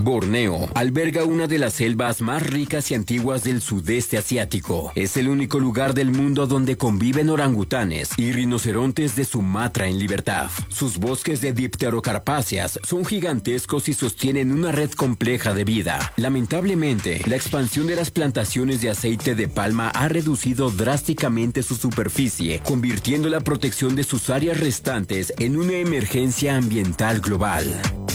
Borneo alberga una de las selvas más ricas y antiguas del sudeste asiático. Es el único lugar del mundo donde conviven orangutanes y rinocerontes de Sumatra en libertad. Sus bosques de dipterocarpáceas son gigantescos y sostienen una red compleja de vida. Lamentablemente, la expansión de las plantaciones de aceite de palma ha reducido drásticamente su superficie, convirtiendo la protección de sus áreas restantes en una emergencia ambiental global.